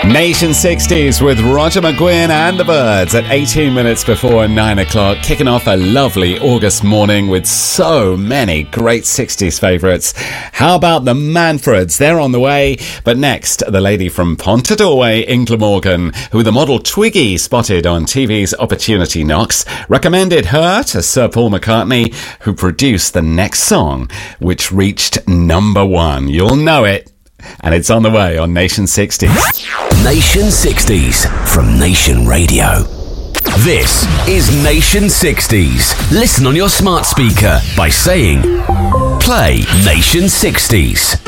Nation 60s with Roger McGuinn and the Birds at 18 minutes before 9 o'clock, kicking off a lovely August morning with so many great 60s favourites. How about the Manfreds? They're on the way. But next, the lady from Pontardawe in Glamorgan, who the model Twiggy spotted on TV's Opportunity Knocks, recommended her to Sir Paul McCartney, who produced the next song, which reached number 1. You'll know it. And it's on the way on Nation 60s. Nation 60s from Nation Radio. This is Nation 60s. Listen on your smart speaker by saying, play Nation 60s.